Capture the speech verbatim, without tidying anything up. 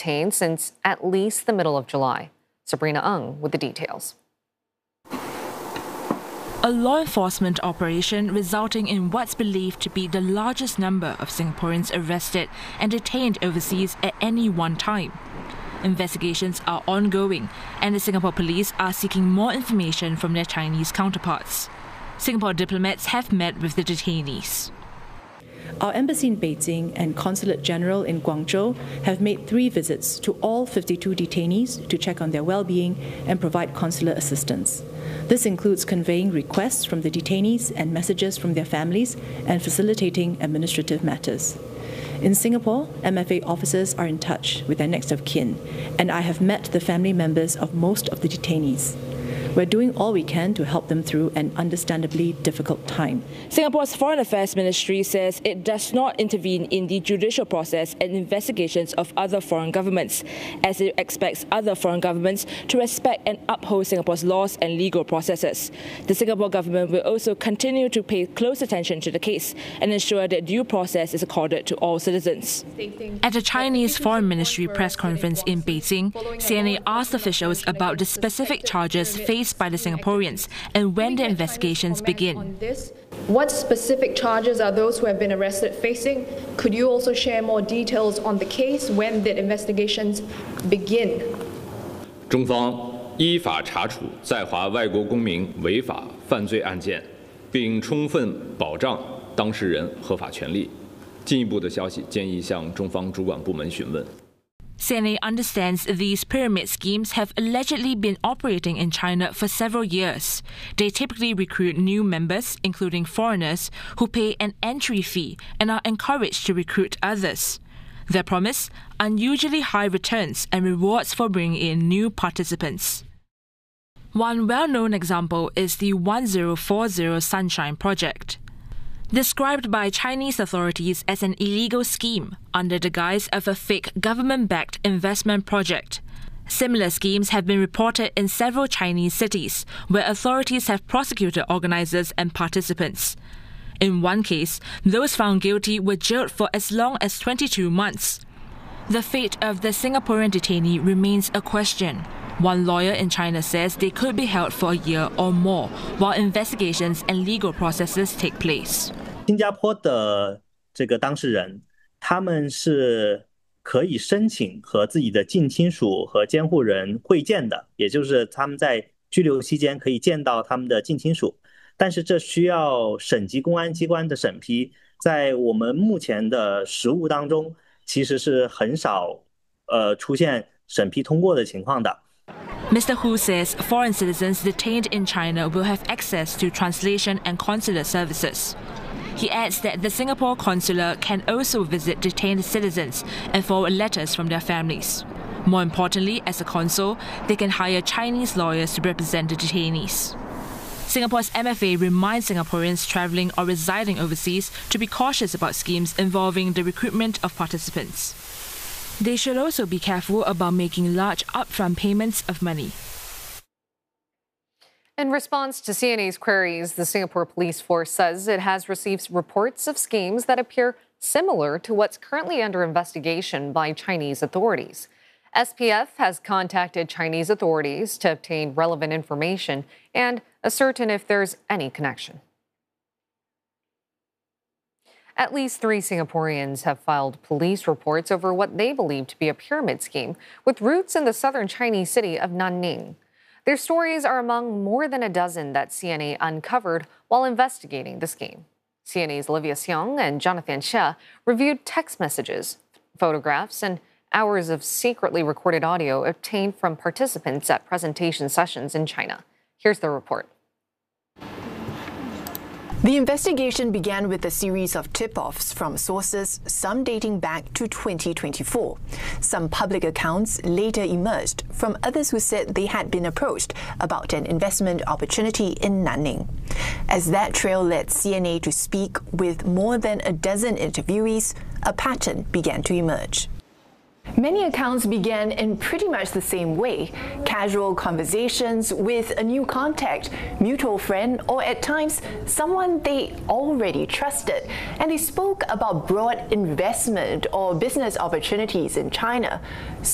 detained since at least the middle of July. Sabrina Ng with the details. A law enforcement operation resulting in what's believed to be the largest number of Singaporeans arrested and detained overseas at any one time. Investigations are ongoing, and the Singapore police are seeking more information from their Chinese counterparts. Singapore diplomats have met with the detainees. Our embassy in Beijing and Consulate General in Guangzhou have made three visits to all fifty-two detainees to check on their well-being and provide consular assistance. This includes conveying requests from the detainees and messages from their families and facilitating administrative matters. In Singapore, M F A officers are in touch with their next of kin, and I have met the family members of most of the detainees. We're doing all we can to help them through an understandably difficult time. Singapore's Foreign Affairs Ministry says it does not intervene in the judicial process and investigations of other foreign governments, as it expects other foreign governments to respect and uphold Singapore's laws and legal processes. The Singapore government will also continue to pay close attention to the case and ensure that due process is accorded to all citizens. At the Chinese Foreign Ministry press conference in Beijing, C N A asked officials about the specific charges faced by the Singaporeans and when the investigations begin. What specific charges are those who have been arrested facing? Could you also share more details on the case? When did investigations begin? 中方依法查处在华外国公民违法犯罪案件，并充分保障当事人合法权利。进一步的消息建议向中方主管部门询问。 C N A understands these pyramid schemes have allegedly been operating in China for several years. They typically recruit new members, including foreigners, who pay an entry fee and are encouraged to recruit others. Their promise? Unusually high returns and rewards for bringing in new participants. One well-known example is the one zero four zero Sunshine Project. Described by Chinese authorities as an illegal scheme under the guise of a fake government-backed investment project. Similar schemes have been reported in several Chinese cities, where authorities have prosecuted organizers and participants. In one case, those found guilty were jailed for as long as twenty-two months. The fate of the Singaporean detainee remains a question. One lawyer in China says they could be held for a year or more while investigations and legal processes take place. 新加坡的这个当事人，他们是可以申请和自己的近亲属和监护人会见的，也就是他们在拘留期间可以见到他们的近亲属，但是这需要省级公安机关的审批，在我们目前的实务当中，其实是很少呃出现审批通过的情况的。 Mister Hu says foreign citizens detained in China will have access to translation and consular services. He adds that the Singapore consular can also visit detained citizens and forward letters from their families. More importantly, as a consul, they can hire Chinese lawyers to represent the detainees. Singapore's M F A reminds Singaporeans travelling or residing overseas to be cautious about schemes involving the recruitment of participants. They should also be careful about making large upfront payments of money. In response to C N A's queries, the Singapore Police Force says it has received reports of schemes that appear similar to what's currently under investigation by Chinese authorities. S P F has contacted Chinese authorities to obtain relevant information and ascertain if there's any connection. At least three Singaporeans have filed police reports over what they believe to be a pyramid scheme with roots in the southern Chinese city of Nanning. Their stories are among more than a dozen that C N A uncovered while investigating the scheme. C N A's Olivia Seong and Jonathan Chia reviewed text messages, photographs, and hours of secretly recorded audio obtained from participants at presentation sessions in China. Here's the report. The investigation began with a series of tip-offs from sources, some dating back to twenty twenty-four. Some public accounts later emerged from others who said they had been approached about an investment opportunity in Nanning. As that trail led C N A to speak with more than a dozen interviewees, a pattern began to emerge. Many accounts began in pretty much the same way. Casual conversations with a new contact, mutual friend, or at times someone they already trusted. And they spoke about broad investment or business opportunities in China.